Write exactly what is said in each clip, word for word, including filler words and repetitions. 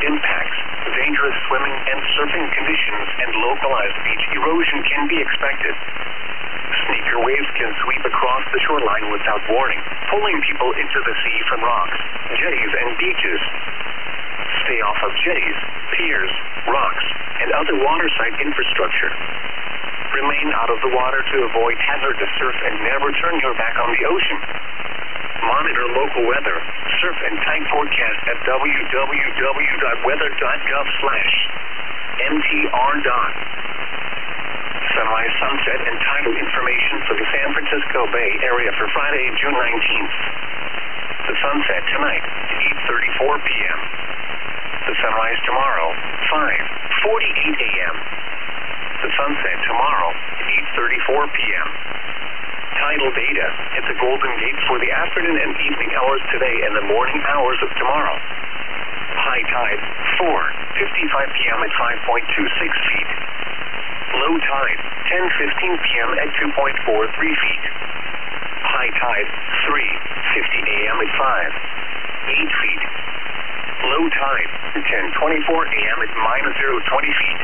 impacts, dangerous swimming and surfing conditions, and localized beach erosion can be expected. Sneaker waves can sweep across the shoreline without warning, pulling people into the sea from rocks, jetties, and beaches. Stay off of jetties, piers, rocks, and other waterside infrastructure. Remain out of the water to avoid hazardous surf and never turn your back on the ocean. Monitor local weather, surf and tide forecast at w w w dot weather dot gov slash m t r dot. Sunrise, sunset, and tidal information for the San Francisco Bay Area for Friday, June nineteenth. The sunset tonight, eight thirty-four p m The sunrise tomorrow, five forty-eight a m The sunset tomorrow, eight thirty-four p m Tidal data at the Golden Gate for the afternoon and evening hours today and the morning hours of tomorrow. High tide, four fifty-five p m at five point two six feet. Low tide, ten fifteen p m at two point four three feet. High tide, three fifty a m at five, eight feet. Low tide, ten twenty-four a m at minus zero twenty feet.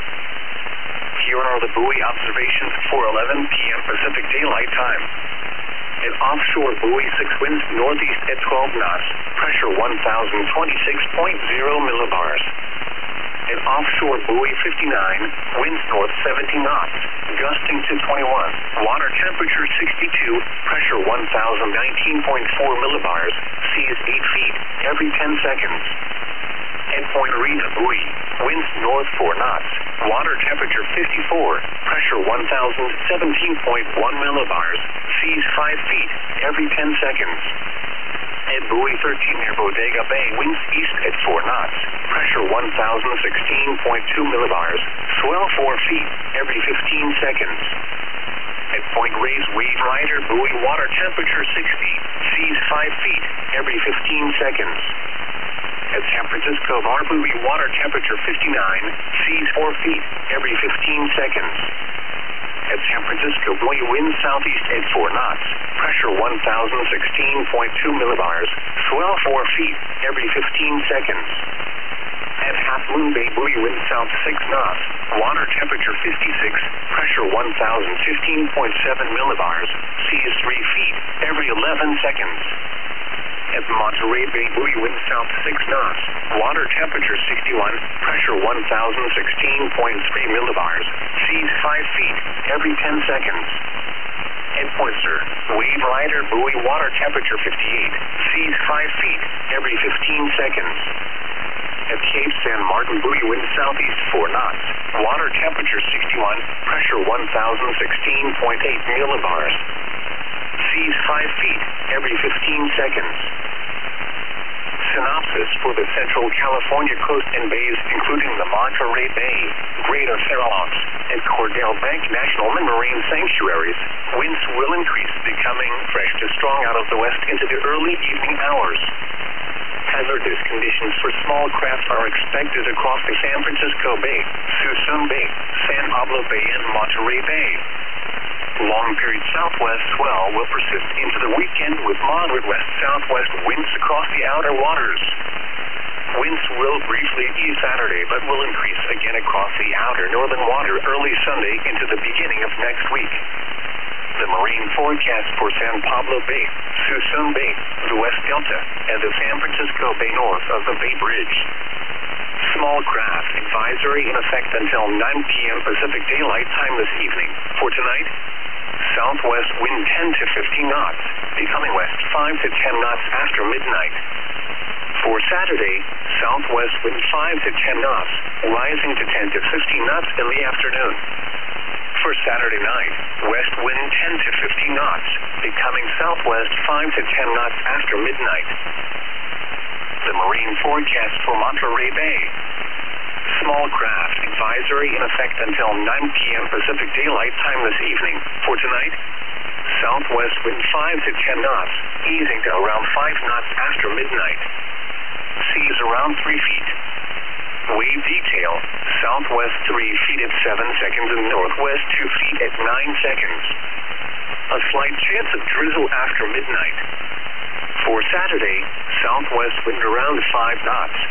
Here are the buoy observations for eleven p m Pacific Daylight Time. An offshore buoy, six winds northeast at twelve knots, pressure one thousand twenty-six point zero millibars. An offshore buoy, fifty-nine, winds north seventeen knots, gusting to twenty-one, water temperature sixty-two, pressure one thousand nineteen point four millibars, seas eight feet every ten seconds. At Point Arena buoy, winds north four knots, water temperature fifty-four, pressure one thousand seventeen point one millibars, seas five feet every ten seconds. At buoy thirteen near Bodega Bay, winds east at four knots, pressure one thousand sixteen point two millibars, swell four feet every fifteen seconds. At Point Reyes Wave Rider buoy, water temperature sixty, seas five feet every fifteen seconds. At San Francisco Bar buoy, water temperature fifty-nine, seas four feet every fifteen seconds. At San Francisco buoy, winds southeast at four knots, pressure one thousand sixteen point two millibars, swell four feet every fifteen seconds. At Half Moon Bay buoy, wind south six knots, water temperature fifty-six, pressure one thousand fifteen point seven millibars, seas three feet every eleven seconds. At Monterey Bay buoy, wind south six knots, water temperature sixty-one, pressure one thousand sixteen point three millibars, seas five feet every ten seconds. At Pointer, Wave Rider buoy, water temperature fifty-eight, seas five feet every fifteen seconds. At Cape San Martin buoy, wind southeast four knots, water temperature sixty-one, pressure one thousand sixteen point eight millibars, seas five feet every fifteen seconds. Synopsis for the Central California coast and bays, including the Monterey Bay, Greater Farall Oaks, and Cordell Bank National Marine Sanctuaries, winds will increase, becoming fresh to strong out of the west into the early evening hours. Hazardous conditions for small craft are expected across the San Francisco Bay, Suisun Bay, San Pablo Bay, and Monterey Bay. Long-period southwest swell will persist into the weekend with moderate west-southwest winds across the outer waters. Winds will briefly ease Saturday, but will increase again across the outer northern water early Sunday into the beginning of next week. The marine forecast for San Pablo Bay, Suisun Bay, the West Delta, and the San Francisco Bay north of the Bay Bridge. Small craft advisory in effect until nine p m Pacific Daylight Time this evening. For tonight, southwest wind ten to fifteen knots, becoming west five to ten knots after midnight. For Saturday, southwest wind five to ten knots, rising to ten to fifteen knots in the afternoon. For Saturday night, west wind ten to fifteen knots, becoming southwest five to ten knots after midnight. The marine forecast for Monterey Bay. Small craft advisory in effect until nine p m Pacific Daylight Time this evening. For tonight, southwest wind five to ten knots, easing to around five knots after midnight. Seas around three feet. Wave detail, southwest three feet at seven seconds and northwest two feet at nine seconds. A slight chance of drizzle after midnight. For Saturday, southwest wind around five knots,